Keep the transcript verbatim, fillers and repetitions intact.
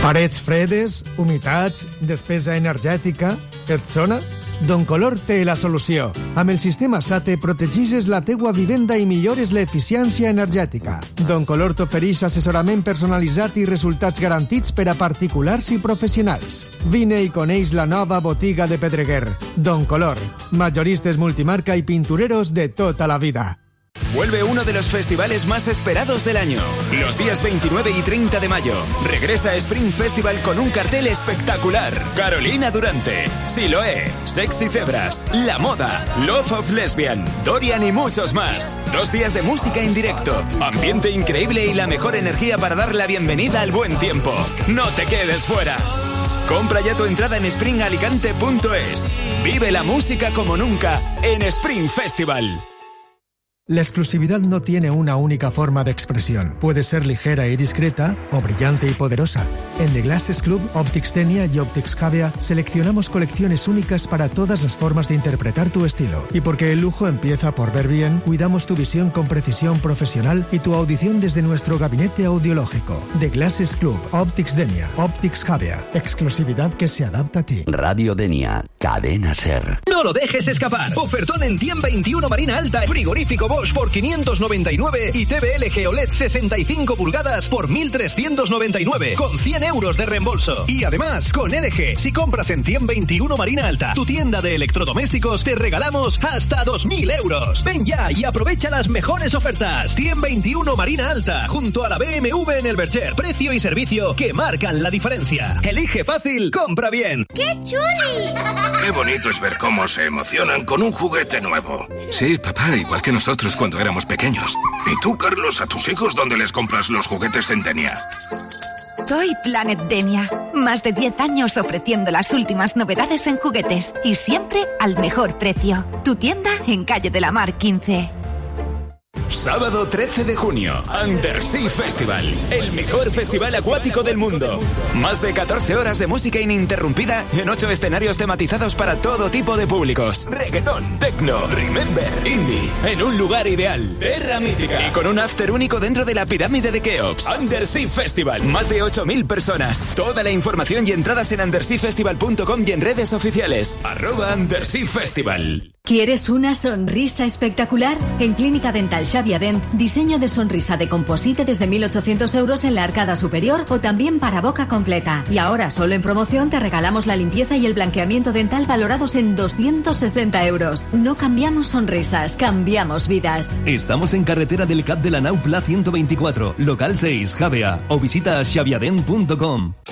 Parets fredes, humitats, despesa energètica... Et sona? Doncolor té la solució. Amb el sistema SATE protegixes la teua vivenda i millores l'eficiència energètica. Doncolor t'ofereix assessorament personalitzat i resultats garantits per a particulars i professionals. Vine i coneix la nova botiga de Pedreguer. Doncolor, majoristes multimarca i pintureros de tota la vida. Vuelve uno de los festivales más esperados del año. Los días veintinueve y treinta de mayo. Regresa a Spring Festival con un cartel espectacular. Carolina Durante, Siloé, Sexy Zebras, La Moda, Love of Lesbian, Dorian y muchos más. Dos días de música en directo, ambiente increíble y la mejor energía para dar la bienvenida al buen tiempo. No te quedes fuera. Compra ya tu entrada en spring alicante punto es. Vive la música como nunca en Spring Festival. La exclusividad no tiene una única forma de expresión. Puede ser ligera y discreta o brillante y poderosa. En The Glasses Club, Optics Denia y Optics Javea seleccionamos colecciones únicas para todas las formas de interpretar tu estilo. Y porque el lujo empieza por ver bien, cuidamos tu visión con precisión profesional y tu audición desde nuestro gabinete audiológico. The Glasses Club, Optics Denia, Optics Javea. Exclusividad que se adapta a ti. Radio Denia, cadena SER. No lo dejes escapar. Ofertón en Tiem veintiuno Marina Alta, frigorífico Bosch por quinientos noventa y nueve y T V L G O L E D sesenta y cinco pulgadas por mil trescientos noventa y nueve con cien euros de reembolso. Y además, con L G, si compras en Tiem veintiuno Marina Alta, tu tienda de electrodomésticos, te regalamos hasta dos mil euros. Ven ya y aprovecha las mejores ofertas. Tiem veintiuno Marina Alta, junto a la B M W en el Bercher. Precio y servicio que marcan la diferencia. Elige fácil, compra bien. ¡Qué chuli! Qué bonito es ver cómo se emocionan con un juguete nuevo. Sí, papá, igual que nosotros cuando éramos pequeños. ¿Y tú, Carlos, a tus hijos dónde les compras los juguetes en Denia? Toy Planet Denia. Más de diez años ofreciendo las últimas novedades en juguetes y siempre al mejor precio. Tu tienda en Calle de la Mar quince. Sábado trece de junio, Undersea Festival, el mejor festival acuático del mundo. Más de catorce horas de música ininterrumpida en ocho escenarios tematizados para todo tipo de públicos. Reggaetón, techno, remember, indie, en un lugar ideal, Terra Mítica. Y con un after único dentro de la pirámide de Keops. Undersea Festival, más de ocho mil personas. Toda la información y entradas en undersea festival punto com y en redes oficiales. Arroba Undersea Festival. ¿Quieres una sonrisa espectacular? En Clínica Dental Xavier Dent, diseño de sonrisa de composite desde mil ochocientos euros en la arcada superior o también para boca completa. Y ahora, solo en promoción, te regalamos la limpieza y el blanqueamiento dental valorados en doscientos sesenta euros. No cambiamos sonrisas, cambiamos vidas. Estamos en carretera del Cap de la Nau Pla ciento veinticuatro, local seis, Javea, o visita xaviadent punto com.